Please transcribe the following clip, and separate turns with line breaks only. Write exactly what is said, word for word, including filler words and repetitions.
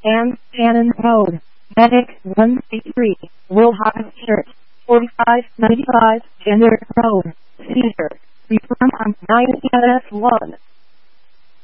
and Shannon Road, Medic one three, Wilhox Church, forty-five ninety-five, Gender Road, Cedar, Reform on nine S one.